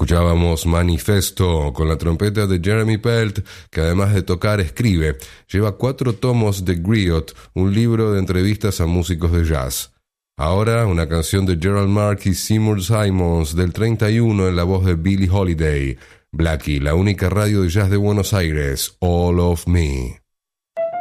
Escuchábamos Manifesto con la trompeta de Jeremy Pelt, que además de tocar escribe. Lleva 4 tomos de Griot, un libro de entrevistas a músicos de jazz. Ahora una canción de Gerald Mark y Seymour Simons del 31 en la voz de Billie Holiday. Blackie, la única radio de jazz de Buenos Aires, All of Me.